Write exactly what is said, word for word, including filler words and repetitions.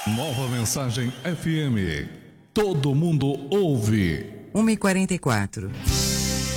Nova Mensagem F M. Todo mundo ouve. uma e quarenta e quatro.